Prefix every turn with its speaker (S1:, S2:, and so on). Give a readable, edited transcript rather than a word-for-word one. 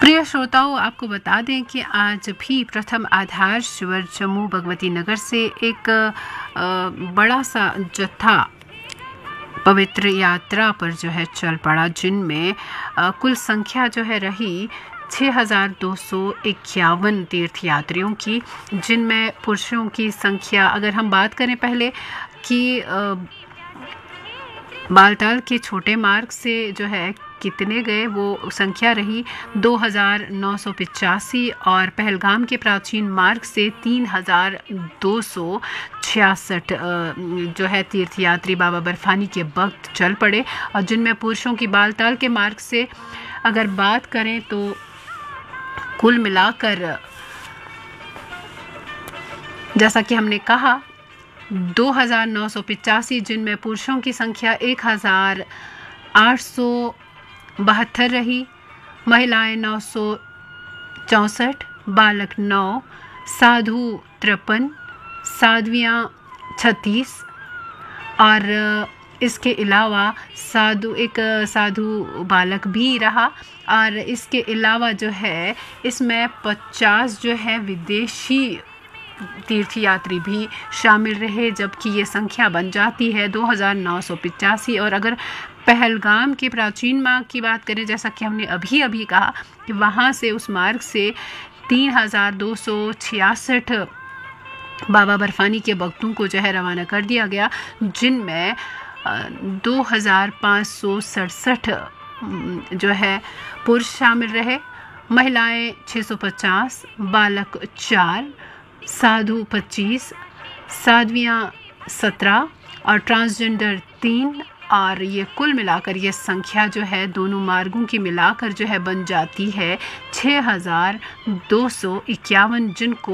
S1: प्रिय श्रोताओं, आपको बता दें कि आज भी प्रथम आधार शिविर जम्मू भगवती नगर से एक बड़ा सा जत्था पवित्र यात्रा पर जो है चल पड़ा, जिनमें कुल संख्या जो है रही 6251 तीर्थयात्रियों की, जिनमें पुरुषों की संख्या, अगर हम बात करें पहले कि बालटाल के छोटे मार्ग से जो है कितने गए, वो संख्या रही 2985 और पहलगाम के प्राचीन मार्ग से 3266 जो है तीर्थयात्री बाबा बर्फानी के भक्त चल पड़े। और जिनमें पुरुषों की बालटाल के मार्ग से अगर बात करें तो कुल मिलाकर, जैसा कि हमने कहा, 2985, जिनमें पुरुषों की संख्या 1872 रही, महिलाएं 964, बालक 9, साधु 53, साध्वियाँ 36 और इसके अलावा एक साधु बालक भी रहा। और इसके अलावा जो है इसमें 50 जो है विदेशी तीर्थयात्री भी शामिल रहे, जबकि ये संख्या बन जाती है 2985। और अगर पहलगाम के प्राचीन मार्ग की बात करें, जैसा कि हमने अभी कहा कि वहाँ से, उस मार्ग से 3266 बाबा बर्फानी के भक्तों को जो है रवाना कर दिया गया, जिनमें 2567 जो है पुरुष शामिल रहे, महिलाएं 650, बालक 4, साधु 25, साध्वियाँ 17 और ट्रांसजेंडर 3। और ये कुल मिलाकर ये संख्या जो है दोनों मार्गों की मिलाकर जो है बन जाती है 6251, जिनको